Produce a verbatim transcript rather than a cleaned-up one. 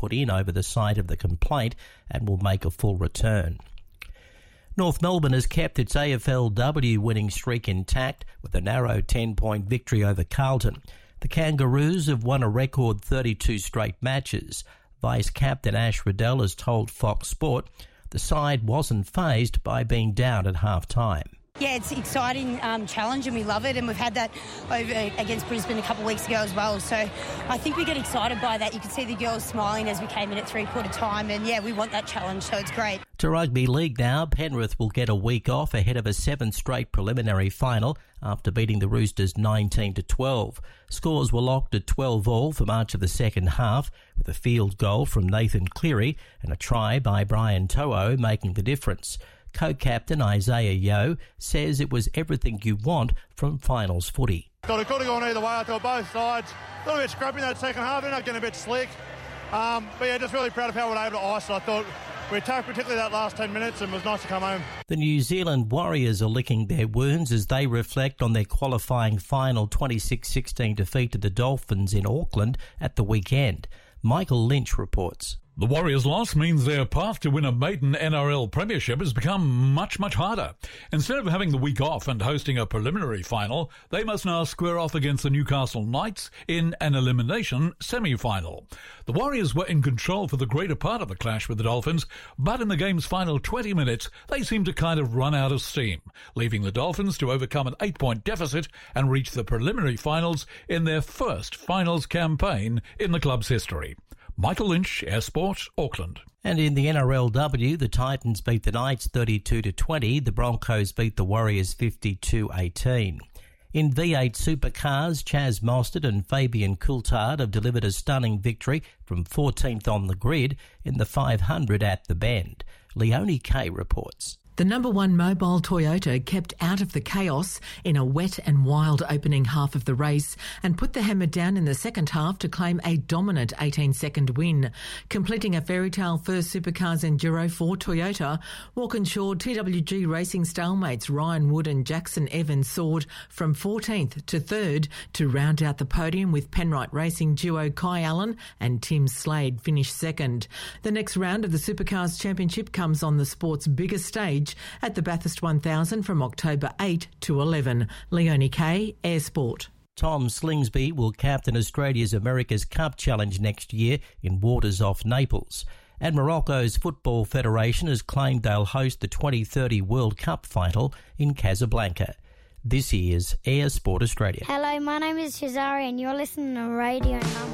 put in over the site of the complaint and will make a full return. North Melbourne has kept its A F L W winning streak intact with a narrow ten-point victory over Carlton. The Kangaroos have won a record thirty-two straight matches. Vice-captain Ash Riddell has told Fox Sport the side wasn't fazed by being down at half-time. Yeah, it's an exciting um, challenge and we love it, and we've had that over against Brisbane a couple of weeks ago as well, so I think we get excited by that. You can see the girls smiling as we came in at three-quarter time, and yeah, we want that challenge, so it's great. To rugby league now, Penrith will get a week off ahead of a seventh straight preliminary final after beating the Roosters nineteen to twelve. Scores were locked at twelve all for much of the second half, with a field goal from Nathan Cleary and a try by Brian To'o making the difference. Co-captain Isaiah Yeo says it was everything you want from finals footy. Thought it could have gone either way. I thought both sides a little bit scrappy in that second half. Ended up getting a bit slick. Um, but yeah, just really proud of how we were able to ice it. I thought we attacked particularly that last ten minutes and it was nice to come home. The New Zealand Warriors are licking their wounds as they reflect on their qualifying final twenty-six sixteen defeat to the Dolphins in Auckland at the weekend. Michael Lynch reports. The Warriors' loss means their path to win a maiden N R L premiership has become much, much harder. Instead of having the week off and hosting a preliminary final, they must now square off against the Newcastle Knights in an elimination semi-final. The Warriors were in control for the greater part of the clash with the Dolphins, but in the game's final twenty minutes, they seemed to kind of run out of steam, leaving the Dolphins to overcome an eight-point deficit and reach the preliminary finals in their first finals campaign in the club's history. Michael Lynch, Air Sport, Auckland. And in the N R L W, the Titans beat the Knights thirty-two to twenty. The Broncos beat the Warriors fifty-two eighteen. In V eight Supercars, Chaz Mostert and Fabian Coulthard have delivered a stunning victory from fourteenth on the grid in the five hundred at the Bend. Leonie Kay reports. The number one mobile Toyota kept out of the chaos in a wet and wild opening half of the race and put the hammer down in the second half to claim a dominant eighteen-second win. Completing a fairy tale first Supercars Enduro for Toyota, Walkinshaw T W G Racing stalemates Ryan Wood and Jackson Evans soared from fourteenth to third to round out the podium, with Penrite Racing duo Kai Allen and Tim Slade finished second. The next round of the Supercars Championship comes on the sport's biggest stage at the Bathurst one thousand from October eighth to eleven. Leonie Kay, Air Sport. Tom Slingsby will captain Australia's America's Cup Challenge next year in waters off Naples. And Morocco's Football Federation has claimed they'll host the twenty thirty World Cup final in Casablanca. This is Air Sport Australia. Hello, my name is Shazari and you're listening to Radio Number.